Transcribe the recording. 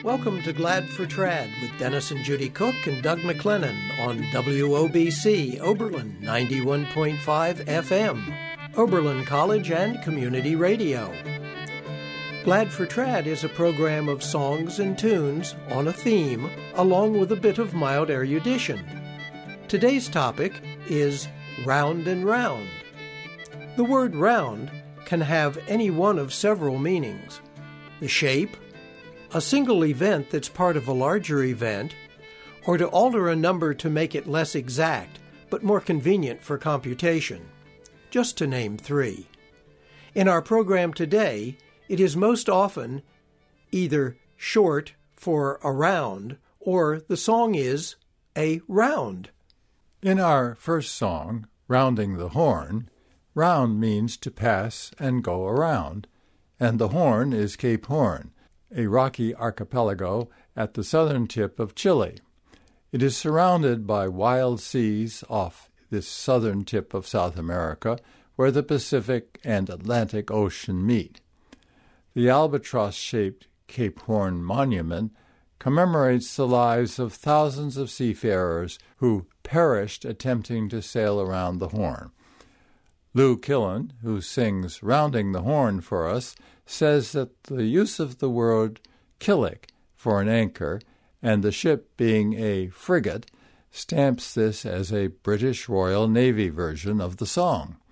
Welcome to Glad for Trad with Dennis and Judy Cook and Doug McLennan on WOBC Oberlin 91.5 FM, Oberlin College and Community Radio. Glad for Trad is a program of songs and tunes on a theme, along with a bit of mild erudition. Today's topic is round and round. The word round can have any one of several meanings: the shape, a single event that's part of a larger event, or to alter a number to make it less exact but more convenient for computation, just to name three. In our program today, it is most often either short for around or the song is a round. In our first song, Rounding the Horn, round means to pass and go around, and the horn is Cape Horn, a rocky archipelago at the southern tip of Chile. It is surrounded by wild seas off this southern tip of South America, where the Pacific and Atlantic Ocean meet. The albatross-shaped Cape Horn Monument commemorates the lives of thousands of seafarers who perished attempting to sail around the Horn. Lou Killen, who sings Rounding the Horn for us, says that the use of the word killick for an anchor and the ship being a frigate stamps this as a British Royal Navy version of the song.